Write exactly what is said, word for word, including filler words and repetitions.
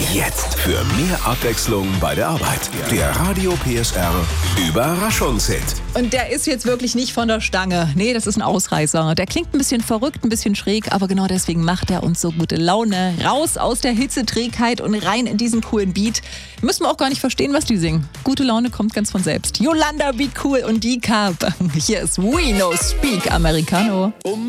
Jetzt für mehr Abwechslung bei der Arbeit. Der Radio P S R Überraschungshit. Und der ist jetzt wirklich nicht von der Stange. Nee, das ist ein Ausreißer. Der klingt ein bisschen verrückt, ein bisschen schräg, aber genau deswegen macht er uns so gute Laune. Raus aus der Hitzeträgheit und rein in diesen coolen Beat. Müssen wir auch gar nicht verstehen, was die singen. Gute Laune kommt ganz von selbst. Yolanda, Be Cool und D-Cup. Hier ist We No Speak Americano.